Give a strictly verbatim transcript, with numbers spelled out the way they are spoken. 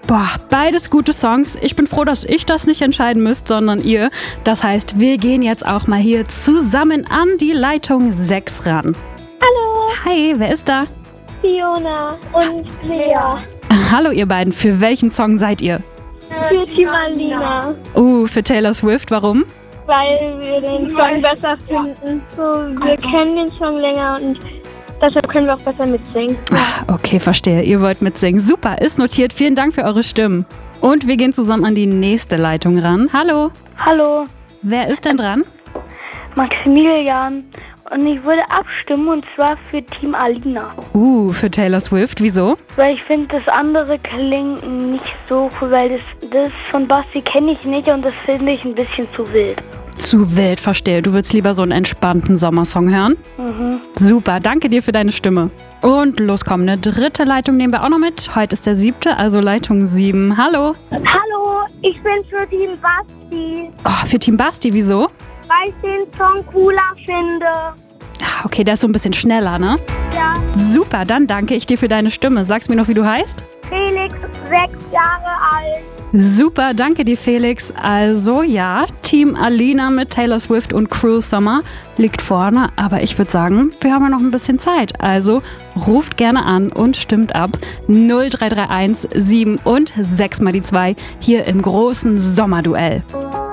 Boah, beides gute Songs. Ich bin froh, dass ich das nicht entscheiden müsst, sondern ihr. Das heißt, wir gehen jetzt auch mal hier zusammen an die Leitung sechs ran. Hallo, Hi, wer ist da? Fiona und Lea. Hallo ihr beiden, für welchen Song seid ihr? Für Team Alina, Uh, für Taylor Swift, warum? weil wir den Song besser finden. So, wir kennen den Song länger und deshalb können wir auch besser mitsingen. Ah, okay, verstehe. Ihr wollt mitsingen. Super, ist notiert. Vielen Dank für eure Stimmen. Und wir gehen zusammen an die nächste Leitung ran. Hallo, Hallo, wer ist denn dran? Maximilian. Und ich würde abstimmen und zwar für Team Alina. Uh, für Taylor Swift. Wieso? Weil ich finde, das andere klingt nicht so cool, weil das, das von Basti kenne ich nicht und das finde ich ein bisschen zu wild. Zu wild, verstehe. Du willst lieber so einen entspannten Sommersong hören? Mhm. Super, danke dir für deine Stimme. Und los, komm, eine dritte Leitung nehmen wir auch noch mit. Heute ist der siebte, also Leitung sieben. Hallo. Hallo, ich bin für Team Basti, Oh, für Team Basti, wieso? weil ich den Song cooler finde. Ah, okay, der ist so ein bisschen schneller, ne? Ja, Super, dann danke ich dir für deine Stimme. Sagst mir noch, wie du heißt? Felix, sechs Jahre alt. Super, danke dir, Felix. Also ja, Team Alina mit Taylor Swift und Cruel Summer liegt vorne, aber ich würde sagen, wir haben ja noch ein bisschen Zeit. Also ruft gerne an und stimmt ab. null drei drei eins sieben und sechs mal die zwei hier im großen Sommerduell.